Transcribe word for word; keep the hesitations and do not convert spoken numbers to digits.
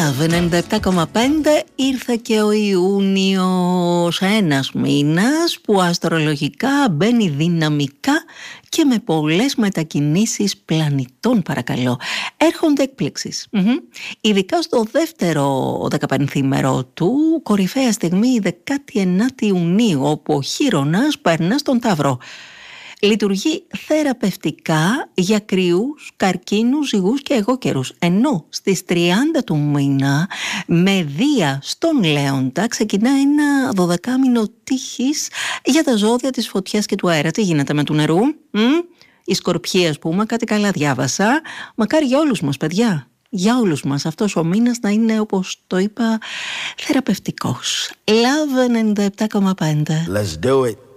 Love ενενήντα επτά κόμμα πέντε. Ήρθε και ο Ιούνιος, ένας μήνας που αστρολογικά μπαίνει δυναμικά και με πολλές μετακινήσεις πλανητών, παρακαλώ. Έρχονται εκπλήξεις. Mm-hmm. Ειδικά στο δεύτερο δεκαπενθήμερο του, κορυφαία στιγμή η δεκάτη ενάτη Ιουνίου, όπου ο Χείρονας περνά στον Ταύρο. Λειτουργεί θεραπευτικά για κρυούς, καρκίνους, ζυγούς και αιγόκερους. Ενώ στις τριάντα του μήνα, με Δία στον Λέοντα, ξεκινά ένα δωδεκάμηνο τύχης για τα ζώδια της φωτιάς και του αέρα. Τι γίνεται με του νερού? Μ? Η Σκορπιοί, ας πούμε, κάτι καλά διάβασα. Μακάρι για όλους μας, παιδιά. Για όλους μας αυτός ο μήνας να είναι, όπως το είπα, θεραπευτικός. Love ενενήντα επτά κόμμα πέντε. Let's do it.